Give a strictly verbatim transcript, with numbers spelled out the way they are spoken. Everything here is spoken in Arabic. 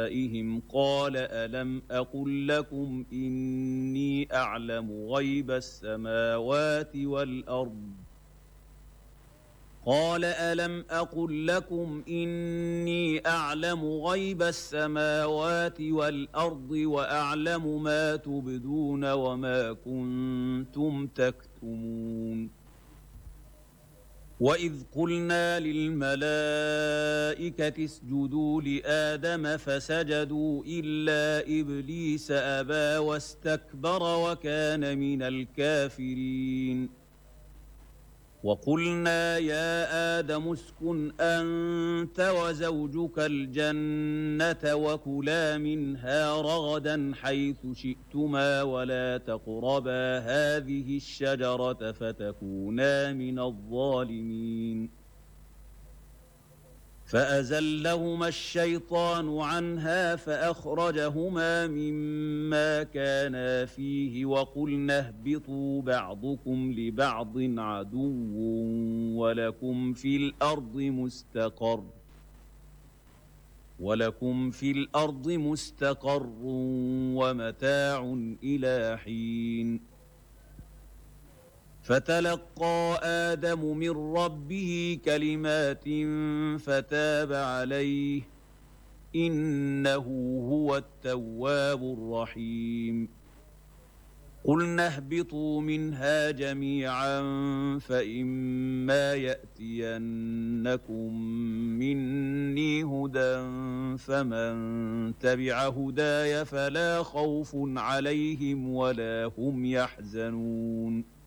آبائهم قال ألم أقل لكم إني أعلم غيب السماوات والأرض قال ألم أقل لكم إني أعلم غيب السماوات والأرض وأعلم ما تبدون وما كنتم تكتمون وإذ قلنا للملائكة اسجدوا لآدم فسجدوا إلا إبليس أبى واستكبر وكان من الكافرين وقلنا يا آدم اسكن أنت وزوجك الجنة وكلا منها رغدا حيث شئتما ولا تقربا هذه الشجرة فتكونا من الظالمين فأزلهما الشيطان عنها فأخرجهما مما كانا فيه وقلنا اهبطوا بعضكم لبعض عدو ولكم في الأرض مستقر ولكم في الأرض مستقر ومتاع إلى حين فتلقى آدم من ربه كلمات فتاب عليه إنه هو التواب الرحيم قلنا اهبطوا منها جميعا فإما يأتينكم مني هدى فمن تبع هداي فلا خوف عليهم ولا هم يحزنون